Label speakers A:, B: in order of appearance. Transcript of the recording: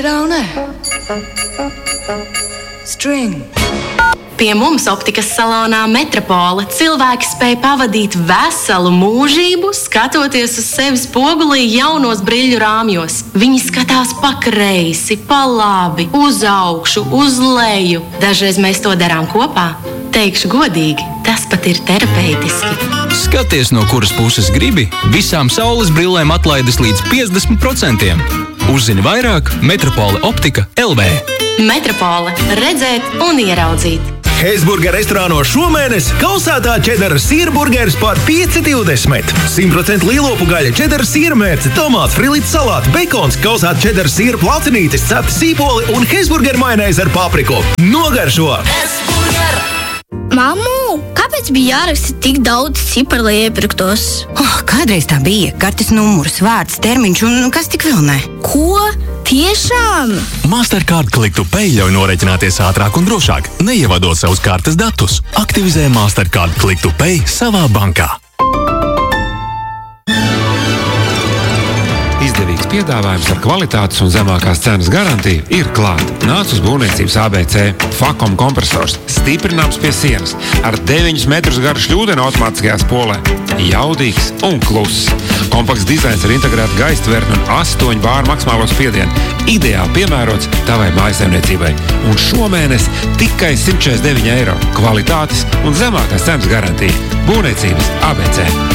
A: Raunē. String.
B: Pie mums optikas salonā Metropole cilvēki spēj pavadīt veselu mūžību, skatoties uz sevi spogulī jaunos brīļu rāmjos. Viņi skatās pa kreisi, pa labi, uz augšu, uz leju. Dažreiz mēs to darām kopā. Teikšu godīgi, tas pat ir terapeitiski.
C: Skaties, no kuras puses gribi, visām saules brillēm atlaides līdz 50%. Uzzini vairāk Metropole Optika LV.
B: Metropole. Redzēt un ieraudzīt.
D: Hesburger restorānos šomēnes kausētā čedara sīrburgeris par 5,20. 100% lielopu gaļa, čedara sīrmērce, tomāts, frilīts salāti, bekons, kausēta čedara sīra placinītis, cepti sīpoli un Hesburger majonēze ar papriku. Nogaršo!
E: Hesburger! Mammu, kāpēc bija jāraksta tik daudz ciparu, lai iepirktos?
F: Kādreiz tā bija. Kartes numurs, vārds, termiņš un kas tik vēl ne.
E: Ko? Tiešām?
G: Mastercard Click to Pay ļauj norēķināties ātrāk un drošāk, neievadot savus kartes datus. Aktivizē Mastercard Click to Pay savā bankā.
H: Izdevīgs piedāvājums ar kvalitātes un zemākās cenas garantiju ir klāt. Nāc uz būvniecības ABC. Fakom kompresors. Stiprināms pie sienas. Ar 9 metrus garu šļūdeni automātiskajā spolē. Jaudīgs un kluss. Kompakts dizains ar integrētu gaistvertni un 8 bāru maksimālo spiedienu. Ideāli piemērots tavai mājsaimniecībai. Un šomēnes tikai 149 eiro. Kvalitātes un zemākās cenas garantija. Būvniecības ABC.